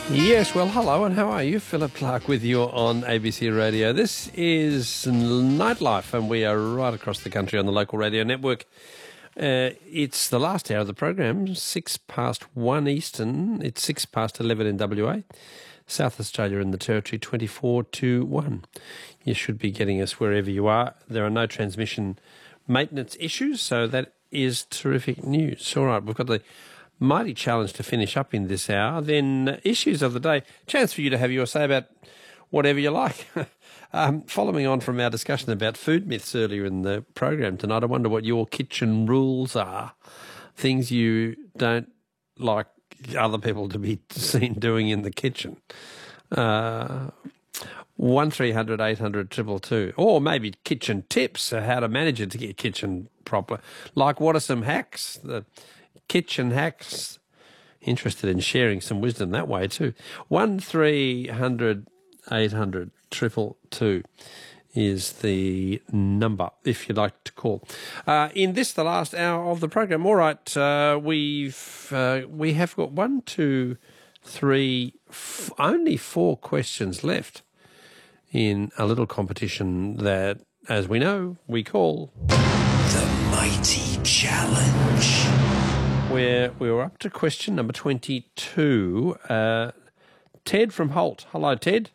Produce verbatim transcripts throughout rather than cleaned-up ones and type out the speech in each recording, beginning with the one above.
Yes, well, hello and how are you? Philip Clark with you on A B C Radio. This is Nightlife and we are right across the country on the local radio network. Uh, it's the last hour of the program, six past one Eastern. It's six past eleven in W A. South Australia and the Territory, twenty-four to one. You should be getting us wherever you are. There are no transmission maintenance issues, so that is terrific news. All right, we've got the mighty challenge to finish up in this hour. Then issues of the day. Chance for you to have your say about whatever you like. um, following on from our discussion about food myths earlier in the program tonight, I wonder what your kitchen rules are. Things you don't like other people to be seen doing in the kitchen. Uh, one three hundred eight hundred two two two. Or maybe kitchen tips, uh, how to manage it to get kitchen proper. Like what are some hacks? The kitchen hacks. Interested in sharing some wisdom that way too. One three hundred eight hundred two two two is the number if you'd like to call. Uh, in this, the last hour of the program. All right, uh, we've uh, we have got one, two, three, f- only four questions left in a little competition that, as we know, we call The Mighty Challenge. Where we were up to question number twenty-two. Uh, Ted from Holt. Hello, Ted.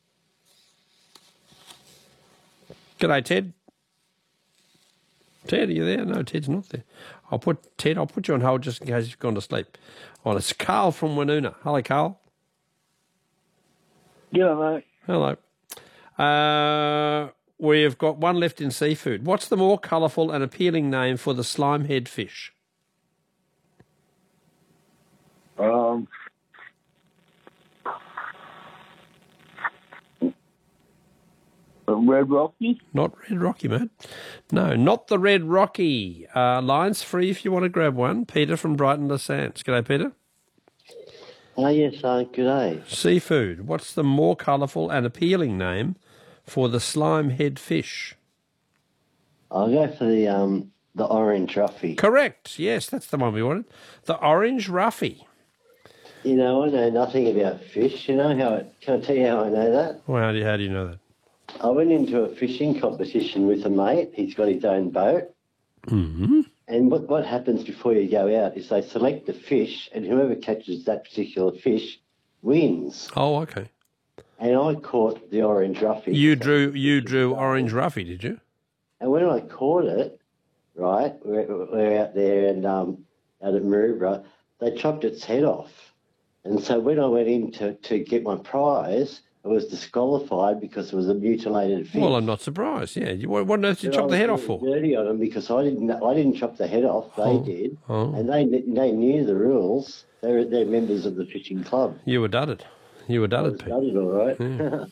G'day, Ted. Ted, are you there? No, Ted's not there. I'll put Ted. I'll put you on hold just in case you've gone to sleep. Oh, it's Carl from Woonona. Hello, Carl. Yeah, mate. Hello. Uh, we've got one left in seafood. What's the more colourful and appealing name for the slimehead fish? Um, Red Rocky? Not Red Rocky, mate. No, not the Red Rocky. Uh, line's free if you want to grab one. Peter from Brighton Le Sands. G'day, Peter. Oh, yes, uh, good day. Seafood. What's the more colourful and appealing name for the slimehead fish? I'll go for the um the orange roughy. Correct. Yes, that's the one we wanted. The orange roughy. You know, I know nothing about fish. You know how it, can I tell you how I know that? Well, how do you, how do you know that? I went into a fishing competition with a mate. He's got his own boat. Mm-hmm. And what, what happens before you go out is they select the fish, and whoever catches that particular fish wins. Oh, okay. And I caught the orange roughy. You drew you drew orange roughy, did you? And when I caught it, right, we're, we're out there and um, out at Maroubra, they chopped its head off. And so when I went in to, to get my prize, I was disqualified because it was a mutilated fish. Well, I'm not surprised. Yeah, you, what, what on earth did you And chop I the head was off for? Dirty on them because I didn't. I didn't chop the head off. They Oh. did, Oh. and they they knew the rules. They're they're members of the fishing club. You were dudded. You were I dudded, was Pete. gutted, all right. Yeah.